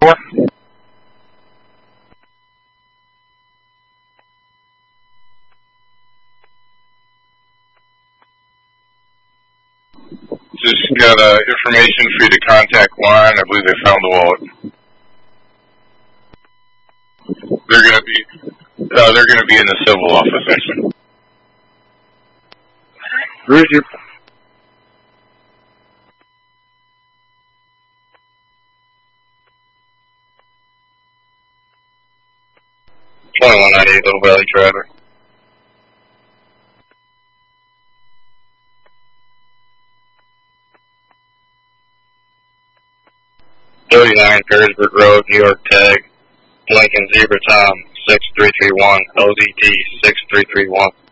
4? Just got information for you to contact line. I believe they found the wallet. They're gonna be in the civil office actually. Roger. Little Valley Driver. .39 Perrysburg Road, New York tag, Lincoln Zebra Tom 6331, OZT 6331.